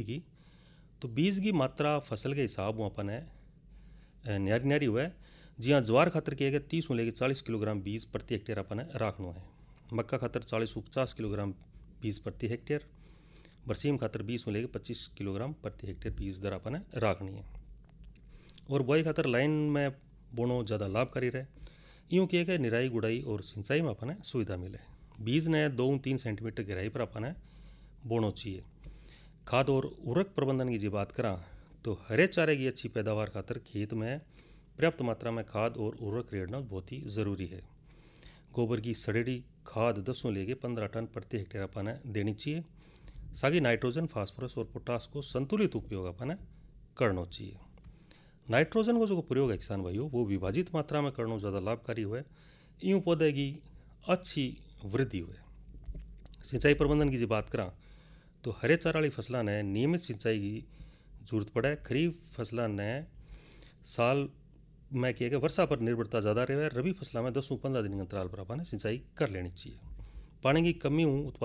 की। तो बीज की मात्रा फसल के हिसाब में अपन न्यारी न्यारी हुआ। जी हाँ, ज्वार खातर किए गए 30 लेके 40 किलोग्राम बीज प्रति हेक्टेयर अपन राखना है। मक्का खातर 40 से 50 किलोग्राम बीज प्रति हेक्टेयर। बरसीम खातर 20 लेके 25 किलोग्राम प्रति हेक्टेयर बीज दर अपन राखनी है। और बोई खातर लाइन में बोनो ज़्यादा लाभकारी रहे। यूँ किए गए निराई गुड़ाई और सिंचाई में अपन सुविधा मिले। बीज ने 2-3 सेंटीमीटर गहराई पर अपन बोनो चाहिए। खाद और उर्वरक प्रबंधन की जी बात करा तो हरे चारे की अच्छी पैदावार खातर खेत में पर्याप्त मात्रा में खाद और उर्वरक रेड़ना बहुत ही ज़रूरी है। गोबर की सड़ेड़ी खाद 10 लेके 15 टन प्रति हेक्टेयर अपन देनी चाहिए। सागी नाइट्रोजन, फास्फोरस और पोटास को संतुलित उपयोग अपन करना चाहिए। नाइट्रोजन को जो प्रयोग है किसान भाइयों, वो विभाजित मात्रा में करना ज़्यादा लाभकारी हुए। यूँ पौधे की अच्छी वृद्धि हुए। सिंचाई प्रबंधन की जी बात करा तो हरे चारा वाली फसलों ने नियमित सिंचाई की जरूरत पड़े। खरीफ फसलों ने साल में किए गए वर्षा पर निर्भरता ज़्यादा रहे। रबी फसलों में 10-15 दिन के अंतराल पर अपन सिंचाई कर लेनी चाहिए। पानी की कमी